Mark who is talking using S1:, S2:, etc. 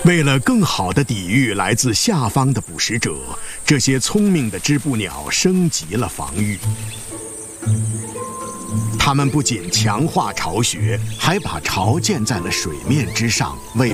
S1: 为了更好地抵御来自下方的捕食者，这些聪明的织布鸟升级了防御。它们不仅强化巢穴，还把巢建在了水面之上，为